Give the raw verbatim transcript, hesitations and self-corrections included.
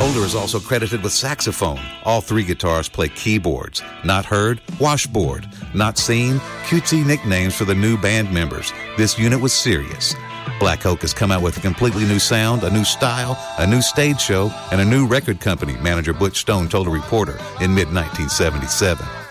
Holder is also credited with saxophone. All three guitars play keyboards. Not heard, washboard. Not seen, cutesy nicknames for the new band members. This unit was serious. Black Oak has come out with a completely new sound, a new style, a new stage show, and a new record company, manager Butch Stone told a reporter in mid nineteen seventy-seven.